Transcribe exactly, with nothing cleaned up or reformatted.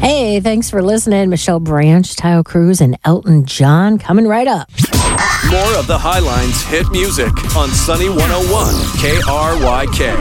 Hey, thanks for listening. Michelle Branch, Tayo Cruz, and Elton John coming right up. More of the Highlines hit music on Sunny one oh one K R Y K.